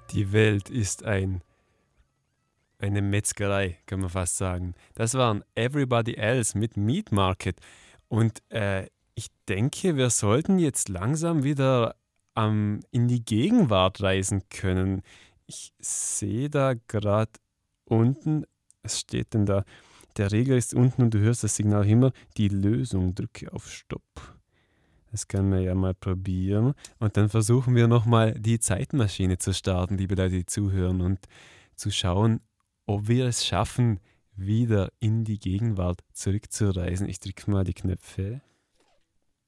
Die Welt ist eine Metzgerei, kann man fast sagen. Das waren Everybody Else mit Meat Market. Und ich denke, wir sollten jetzt langsam wieder in die Gegenwart reisen können. Ich sehe da gerade unten, was steht denn da? Der Regler ist unten und du hörst das Signal immer, die Lösung, drücke auf Stopp. Das können wir ja mal probieren. Und dann versuchen wir nochmal die Zeitmaschine zu starten, liebe Leute, die zuhören, und zu schauen, ob wir es schaffen, wieder in die Gegenwart zurückzureisen. Ich drücke mal die Knöpfe.